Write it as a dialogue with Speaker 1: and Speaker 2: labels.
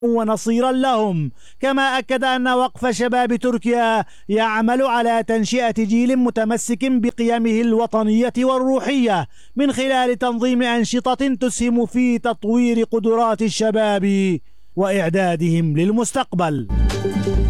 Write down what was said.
Speaker 1: ونصيرا لهم. كما أكد أن وقف شباب تركيا يعمل على تنشئة جيل متمسك بقيمه الوطنية والروحية من خلال تنظيم أنشطة تسهم في تطوير قدرات الشباب وإعدادهم للمستقبل.